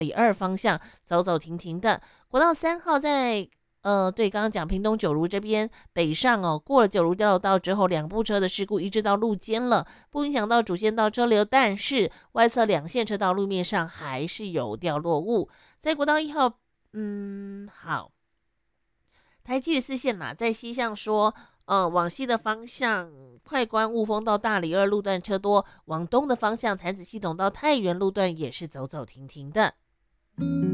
里二方向走走停停的。国道3号在对，刚刚讲屏东九如这边北上哦，过了九如交流道之后，两部车的事故移至到路肩了，不影响到主线道车流，但是外侧两线车道路面上还是有掉落物。在国道1号，好，台74线啦，在西向说，往西的方向，快关雾峰到大理二路段车多；往东的方向，潭子系统到太原路段也是走走停停的。